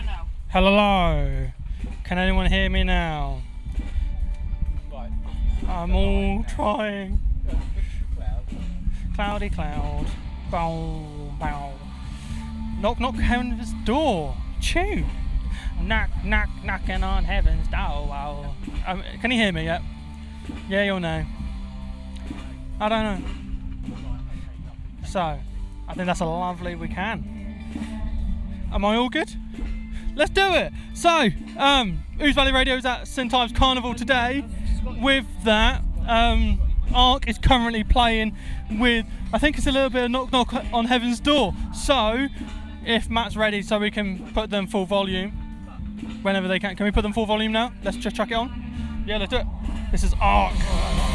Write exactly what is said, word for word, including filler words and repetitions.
now. Hello. Can anyone hear me now? Right. I'm all trying. Cloudy cloud. Bow, bow. Knock, knock, heaven's door. Chew. Knock, knock, knocking on heaven's door. Wow. Um, can you hear me yet? Yeah or no? I don't know. So, I think that's a lovely we can. Am I all good? Let's do it. So, um, Ouse Valley Radio is at St Ives Carnival today. With that, um, Ark is currently playing with, I think it's a little bit of Knock Knock on Heaven's Door. So, if Matt's ready, so we can put them full volume whenever they can. Can we put them full volume now? Let's just chuck it on. Yeah, let's do it. This is Ark.